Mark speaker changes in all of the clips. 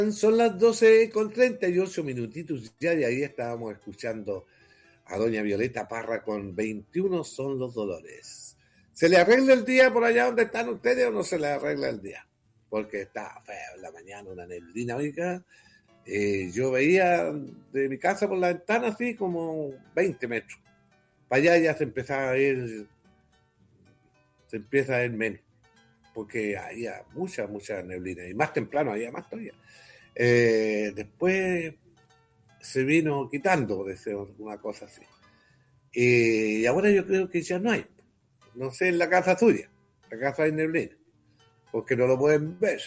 Speaker 1: Son las 12:38 minutitos ya, y ahí estábamos escuchando a doña Violeta Parra con 21 son los dolores. ¿Se le arregla el día por allá donde están ustedes o no se le arregla el día? Porque está feo en la mañana, una neblina, oiga. Yo veía de mi casa por la ventana así como 20 metros. Para allá ya se empieza a ver menos, porque había mucha neblina, y más temprano había más todavía. Después se vino quitando, por decir una cosa así. Y ahora yo creo que ya no hay. No sé, en la casa suya. La casa hay neblina. Porque no lo pueden ver.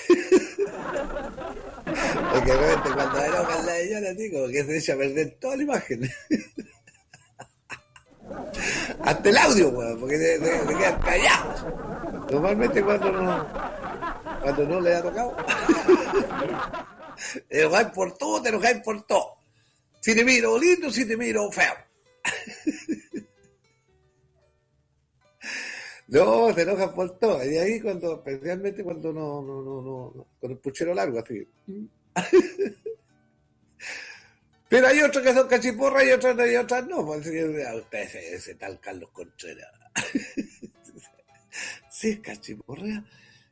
Speaker 1: Porque realmente cuando enojan la señora, así como que se echa a perder toda la imagen. Hasta el audio, weón, porque se quedan callados. Normalmente cuando no le ha tocado. Te enojáis por todo, te enojáis por todo. Si te miro lindo, si te miro feo. No, se enojan por todo. Y ahí especialmente cuando no, con el puchero largo, así. Pero hay otros que son cachiporras y otras no. Pues, usted ese tal Carlos Contreras. Sí, es cachiporrea.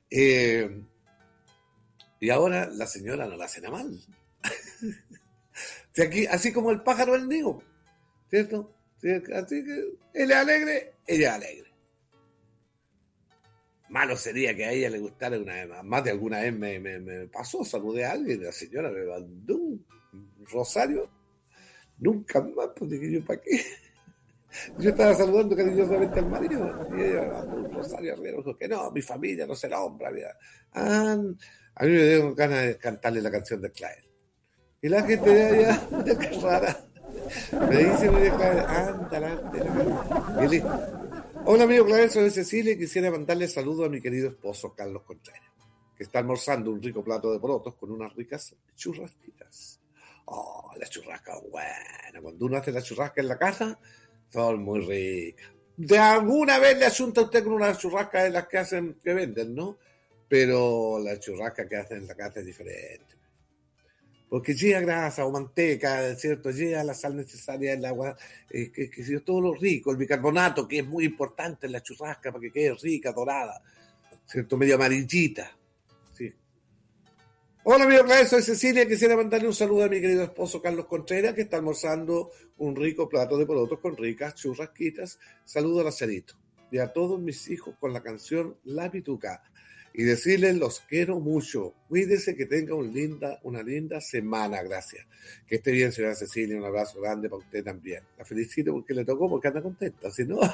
Speaker 1: Y ahora la señora no la hace nada mal. Si aquí, así como el pájaro del nido, ¿cierto? Así que él es alegre, ella es alegre. Malo sería que a ella le gustara una vez más de alguna vez me pasó, saludé a alguien, la señora me mandó un rosario, nunca más, pues dije yo, ¿para qué? Yo estaba saludando cariñosamente al marido, y ella me mandó un rosario arriba, dijo que no, mi familia no se nombra, mira. A mí me dio ganas de cantarle la canción de Clael. Y la gente de allá, qué rara, me dice, muy de Clael, ándala, y listo. Hola amigo Clavel, soy Cecilia y quisiera mandarle saludos a mi querido esposo Carlos Contreras, que está almorzando un rico plato de porotos con unas ricas churrasquitas. Oh, las churrascas, bueno, cuando uno hace la churrasca en la casa, son muy ricas. De alguna vez le asunta a usted con unas churrascas de las que venden, ¿no? Pero la churrasca que hacen en la casa es diferente. Porque lleva grasa o manteca, ¿cierto? Lleva la sal necesaria, el agua, todo lo rico, el bicarbonato, que es muy importante en la churrasca para que quede rica, dorada, ¿cierto? Medio amarillita, sí. Hola, amigo Claudio, soy Cecilia, quisiera mandarle un saludo a mi querido esposo Carlos Contreras, que está almorzando un rico plato de porotos con ricas churrasquitas. Saludo a la Cerito y a todos mis hijos con la canción La Pituca. Y decirles los quiero mucho. Cuídese, que tenga una linda semana. Gracias. Que esté bien, señora Cecilia. Un abrazo grande para usted también. La felicito porque le tocó, porque anda contenta. Si no,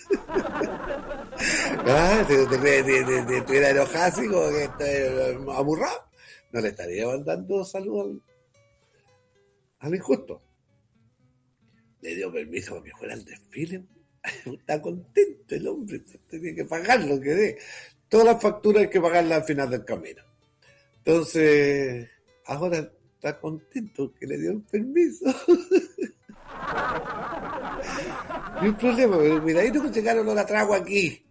Speaker 1: si estuviera enojada así, como que estoy amurrado, no le estaría mandando saludos al injusto. Le dio permiso para que fuera al desfile. Está contento el hombre. Tiene que pagar lo que dé. Todas las facturas hay que pagarlas al final del camino. Entonces, ahora está contento que le dio el permiso. No hay problema, pero miradito que llegaron los atrago aquí.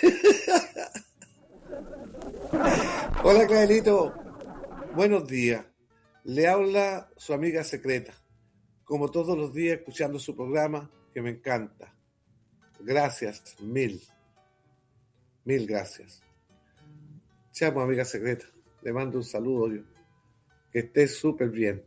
Speaker 1: Hola, Clarito. Buenos días. Le habla su amiga secreta. Como todos los días, escuchando su programa, que me encanta. Gracias, mil gracias. Chamo, amiga secreta, le mando un saludo yo. Que esté súper bien.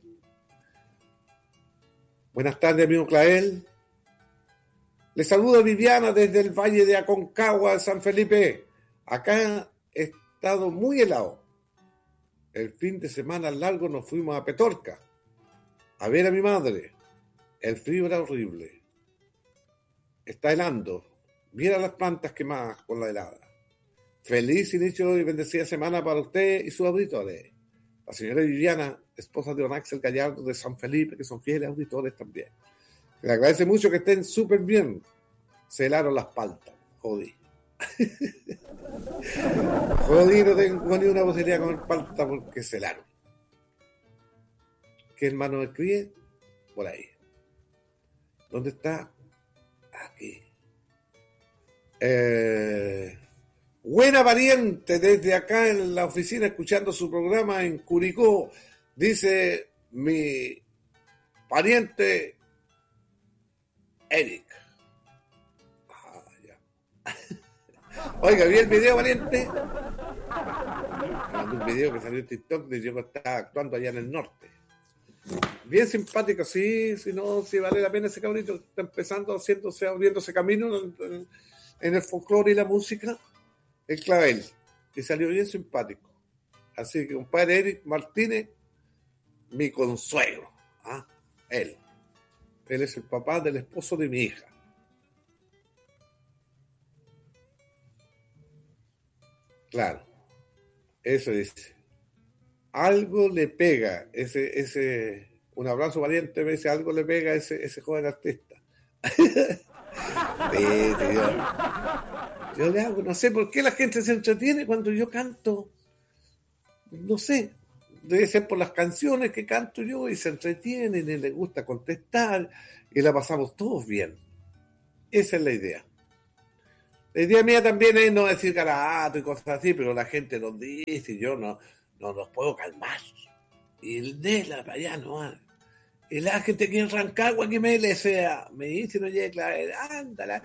Speaker 1: Buenas tardes, amigo Clael. Le saludo a Viviana desde el Valle de Aconcagua, San Felipe. Acá he estado muy helado. El fin de semana largo nos fuimos a Petorca a ver a mi madre. El frío era horrible. Está helando. Mira las plantas quemadas con la helada. Feliz inicio y bendecida semana para usted y sus auditores. La señora Viviana, esposa de don Axel Gallardo de San Felipe, que son fieles auditores también. Le agradece mucho que estén súper bien. Se helaron las paltas. Jodí. Jodí, no tengo ni una posibilidad con el palta porque se helaron. ¿Qué hermano escribe? Por ahí. ¿Dónde está? Aquí. Buena pariente, desde acá en la oficina escuchando su programa en Curicó, dice mi pariente Eric. Ah, ya. Oiga, ¿vi el video, valiente? Un video que salió en TikTok de yo que estaba actuando allá en el norte. Bien simpático, sí, no, sí vale la pena ese cabrito. Está empezando, abriéndose camino en el folclore y la música, el clavel. Y salió bien simpático. Así que, compadre Eric Martínez, mi consuegro. ¿Ah? Él es el papá del esposo de mi hija. Claro, eso dice. Algo le pega, un abrazo valiente, me dice, algo le pega a ese joven artista. Yo le hago, no sé por qué la gente se entretiene cuando yo canto. No sé, debe ser por las canciones que canto yo y se entretienen y les gusta contestar y la pasamos todos bien. Esa es la idea. La idea mía también es no decir garabato y cosas así, pero la gente nos dice y yo no los puedo calmar. Y de la para allá no hay. Y la gente que en Rancagua que me le sea, me dice, no llega, ándala,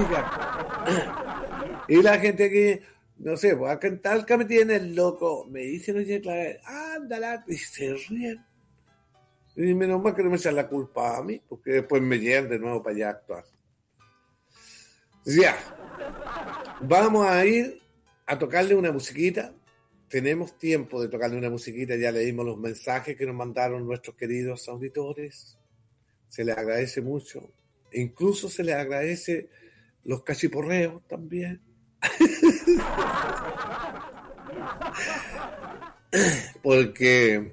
Speaker 1: oiga. Y la gente que, no sé, pues acá en Talca me tiene el loco, me dice, no llega, ándala, y se ríen. Y menos mal que no me echan la culpa a mí, porque después me llevan de nuevo para allá a actuar. Ya. Vamos a ir a tocarle una musiquita. Tenemos tiempo de tocarle una musiquita. Ya leímos los mensajes que nos mandaron nuestros queridos auditores. Se les agradece mucho. Incluso se les agradece los cachiporreos también. Porque,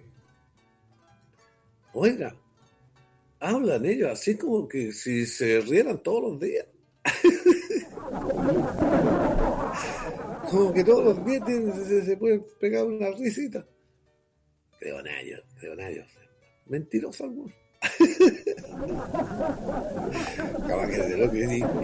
Speaker 1: oiga, hablan ellos así como que si se rieran todos los días. Como que todos los días se pueden pegar una risita. Peonallos. Mentiroso alguno. Capaz que de lo que digo,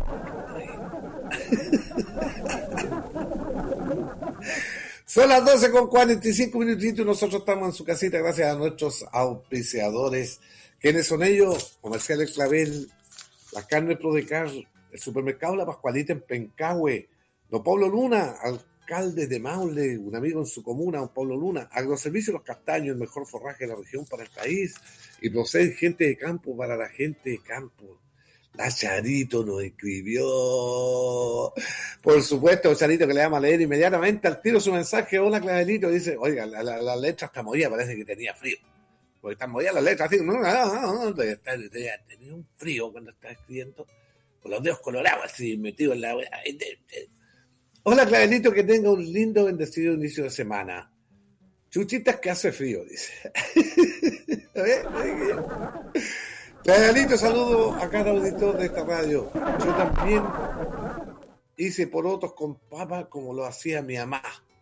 Speaker 1: Son las 12:45 minutitos y nosotros estamos en su casita gracias a nuestros auspiciadores. ¿Quiénes son ellos? Comerciales Clavel, la carne Prodecar, el supermercado La Pascualita en Pencahue, don Pablo Luna, alcalde de Maule, un amigo en su comuna, don Pablo Luna, Agroservicio Los Castaños, el mejor forraje de la región para el país, y proceden gente de campo para la gente de campo. La Charito nos escribió, por supuesto, Charito que le vamos a leer inmediatamente al tiro su mensaje. Hola Clavelito, dice, oiga, la letra está movida, parece que tenía frío, porque están movidas las letras, así, tenía un frío cuando estaba escribiendo, con los dedos colorados, así metidos en la... Hola Clavelito, que tenga un lindo, bendecido inicio de semana. Chuchitas que hace frío, dice. Clavelito, saludo a cada auditor de esta radio. Yo también hice porotos con papa como lo hacía mi mamá.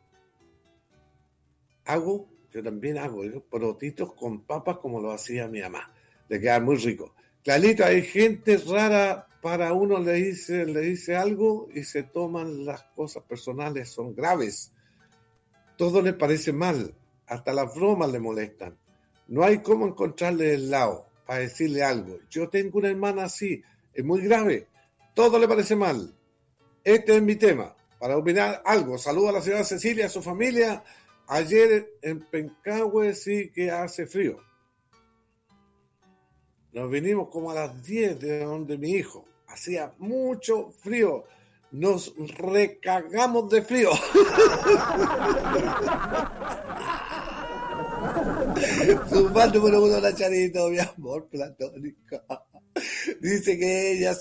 Speaker 1: Yo también hago porotitos con papas como lo hacía mi mamá. Le quedan muy ricos. Clarito, hay gente rara, para uno le dice algo y se toman las cosas personales, son graves. Todo le parece mal, hasta las bromas le molestan. No hay cómo encontrarle el lado para decirle algo. Yo tengo una hermana así, es muy grave, todo le parece mal. Este es mi tema, para opinar algo. Saludo a la señora Cecilia, a su familia. Ayer en Pencahue sí que hace frío. Nos vinimos como a las 10 de donde mi hijo. Hacía mucho frío. Nos recagamos de frío. Su fan número uno, la Charito, mi amor platónico. Dice que ella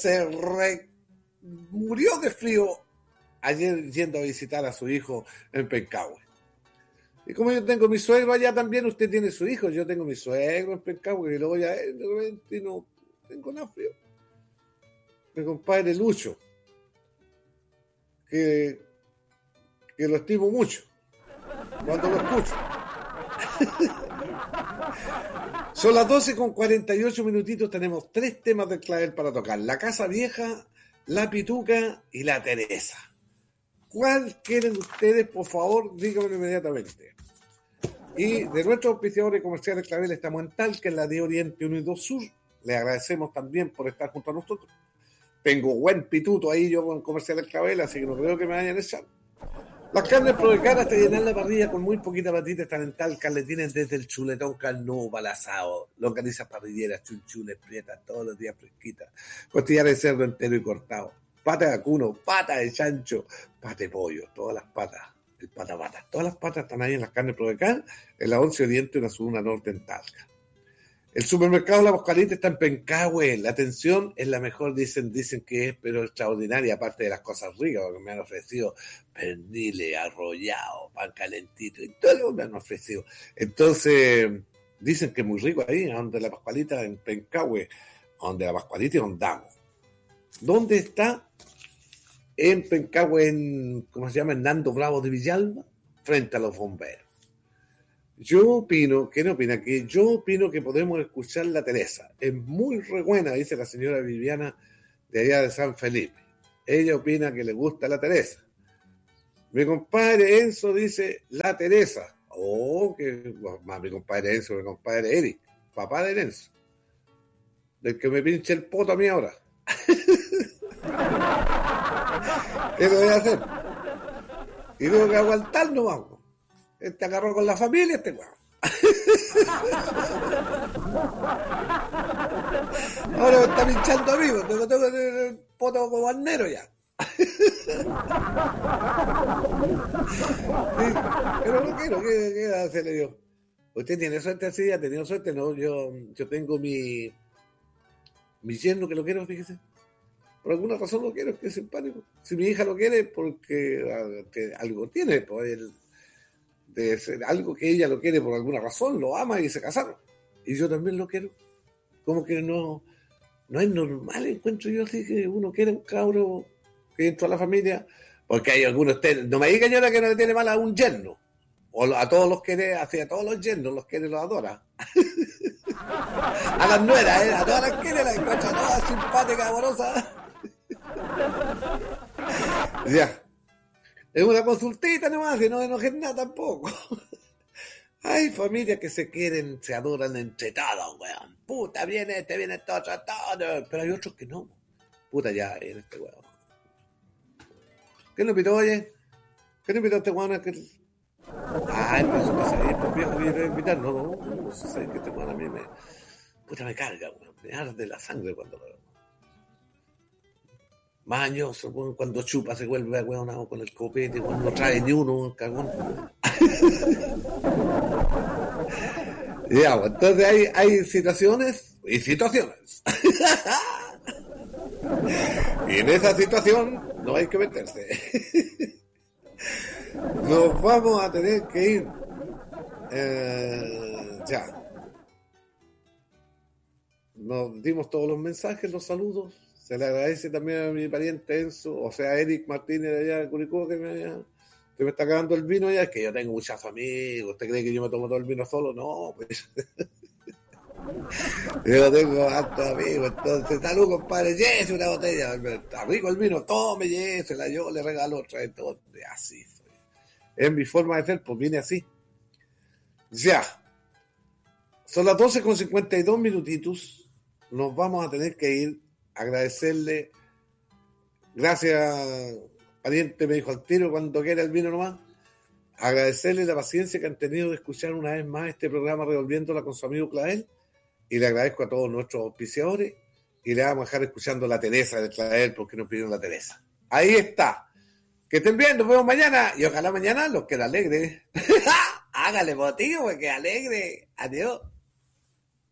Speaker 1: murió de frío ayer yendo a visitar a su hijo en Pencahue. Y como yo tengo mi suegro allá también, usted tiene su hijo, yo tengo mi suegro en Pencahue, y luego ya de repente no tengo nada frío. Mi compadre Lucho, que lo estimo mucho cuando lo escucho. Son las 12:48 minutitos, tenemos 3 temas del clavel para tocar: La Casa Vieja, La Pituca y La Teresa. ¿Cuál quieren ustedes? Por favor, díganmelo inmediatamente. Y de nuestros auspiciadores comerciales Clavel, estamos en Talca, en la de Oriente 1 y 2 Sur. Les agradecemos también por estar junto a nosotros. Tengo buen pituto ahí yo con comerciales Clavel, así que no creo que me vayan a echar. Las carnes Prodecar te llenan la parrilla con muy poquita patita, están en Talca, le tienen desde el chuletón carnudo para el asado, longanizas parrilleras, chunchules, prietas, todos los días fresquitas, costillar de cerdo entero y cortado, pata de vacuno, pata de chancho, pata de pollo, todas las patas, el pata, todas las patas están ahí en las carnes Prodecar, en la 11 Oriente, una sur, una norte en Talca. El supermercado La Pascualita está en Pencahue. La atención es la mejor, dicen que es, pero extraordinaria, aparte de las cosas ricas, porque me han ofrecido perniles, arrollado, pan calentito, y todo lo que me han ofrecido. Entonces, dicen que es muy rico ahí, donde La Pascualita, en Pencahue, donde La Pascualita y andamos. ¿Dónde está? En Pencahue, en, ¿cómo se llama? En Nando Bravo de Villalba, frente a los bomberos. Yo opino, ¿quién opina? Que yo opino que podemos escuchar la Teresa. Es muy re buena, dice la señora Viviana de allá de San Felipe. Ella opina que le gusta la Teresa. Mi compadre Enzo dice la Teresa. Oh, que más mi compadre Enzo, mi compadre Eric, papá de Enzo. Del que me pinche el poto a mí ahora. ¿Qué le voy a hacer? Y tengo que aguantar nomás. Este agarró con la familia, este weón. Ahora me está pinchando a mí, tengo el poto como bandero ya. Sí, pero no quiero, ¿qué hacerle yo? ¿Usted tiene suerte así? ¿Ha tenido suerte? No, yo tengo mi yerno que lo quiero, fíjese. Por alguna razón lo quiero, es que es simpático. Si mi hija lo quiere, porque algo tiene, pues de ser algo que ella lo quiere por alguna razón, lo ama y se casaron. Y yo también lo quiero. Como que no es normal, encuentro yo así, que uno quiere un cabro que entró a la familia, porque hay algunos, no me diga señora que no le tiene mal a un yerno, o a todos los quiere, hacia todos los yernos, los quiere, los adora. A las nueras, a todas las quiere, las encuentra todas simpáticas, amorosas. Ya. Es una consultita nomás, y no enojen nada tampoco. Hay familias que se quieren, se adoran entre todos, weón. Puta, viene todo. Pero hay otros que no. Puta, ya, viene este weón. ¿Qué nos invitó, oye? ¿Qué nos invitó este weón? Ay, pero eso no sé, pues viejo, viene a invitar. No sé, que este weón a mí puta, me carga, weón. Me arde la sangre cuando lo veo. Mañoso, cuando chupa se vuelve ahueonado con el copete, cuando no trae ni uno, el cagón. Ya, entonces hay situaciones y situaciones. Y en esa situación no hay que meterse. Nos vamos a tener que ir. Ya. Nos dimos todos los mensajes, los saludos. Se le agradece también a mi pariente Enzo, o sea, Eric Martínez de allá de Curicó, que me está cagando el vino ya. Es que yo tengo muchos amigos. ¿Usted cree que yo me tomo todo el vino solo? No, pues. Yo tengo hartos amigos. Entonces, salud, compadre, llévese una botella. Está rico el vino, tome, llévesela. Yo le regalo otra. Entonces, así soy. Es mi forma de ser, pues viene así. Ya. Son las 12:52 minutitos. Nos vamos a tener que ir. Agradecerle, gracias, pariente, me dijo al tiro cuando quiera el vino nomás. Agradecerle la paciencia que han tenido de escuchar una vez más este programa Revolviéndola con su amigo Clavel, y le agradezco a todos nuestros auspiciadores, y le vamos a dejar escuchando la Teresa de Clavel porque nos pidieron la Teresa. Ahí está. Que estén bien, nos vemos mañana, y ojalá mañana los quede alegre. Hágale, motivo, que alegre. Adiós.